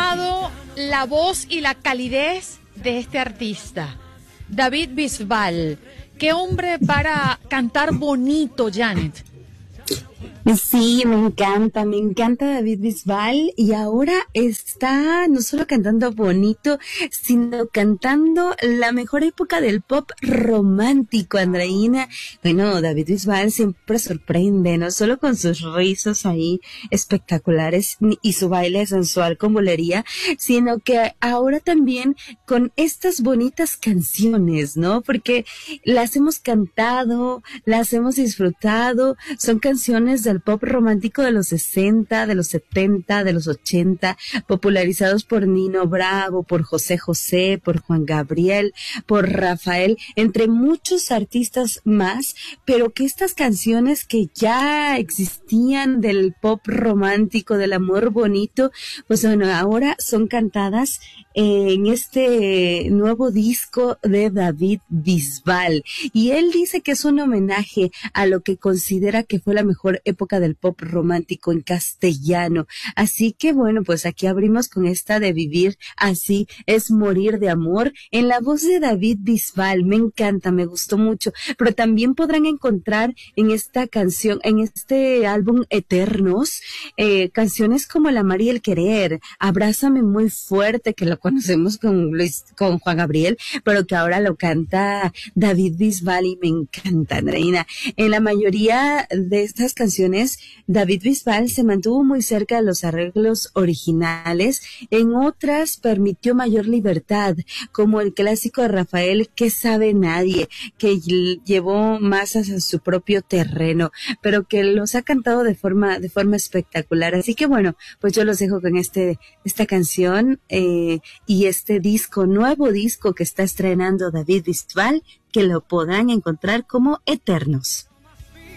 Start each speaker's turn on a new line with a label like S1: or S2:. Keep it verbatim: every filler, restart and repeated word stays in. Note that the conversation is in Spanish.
S1: amado la voz y la calidez de este artista, David Bisbal. Qué hombre para cantar bonito, Janet.
S2: Sí, me encanta, me encanta David Bisbal, y ahora está no solo cantando bonito, sino cantando la mejor época del pop romántico, Andreina. Bueno, David Bisbal siempre sorprende, no solo con sus rizos ahí espectaculares y su baile sensual con bolería, sino que ahora también con estas bonitas canciones, ¿no? Porque las hemos cantado, las hemos disfrutado, son canciones del pop romántico de los sesenta, de los setenta, de los ochenta, popularizados por Nino Bravo, por José José, por Juan Gabriel, por Rafael, entre muchos artistas más, pero que estas canciones que ya existían del pop romántico, del amor bonito, pues bueno, ahora son cantadas en este nuevo disco de David Bisbal, y él dice que es un homenaje a lo que considera que fue la mejor época del pop romántico en castellano. Así que bueno, pues aquí abrimos con esta de Vivir así es morir de amor, en la voz de David Bisbal. Me encanta, me gustó mucho, pero también podrán encontrar en esta canción, en este álbum Eternos, eh, canciones como El amar y el querer, Abrázame muy fuerte, que lo conocemos con Luis, con Juan Gabriel, pero que ahora lo canta David Bisbal y me encanta, Andreina. En la mayoría de estas canciones, David Bisbal se mantuvo muy cerca de los arreglos originales, en otras permitió mayor libertad, como el clásico de Rafael, ¿Qué sabe nadie?, que llevó más hacia su propio terreno, pero que los ha cantado de forma, de forma espectacular. Así que bueno, pues yo los dejo con este, esta canción, eh, y este disco, nuevo disco que está estrenando David Bisbal, que lo podrán encontrar como Eternos.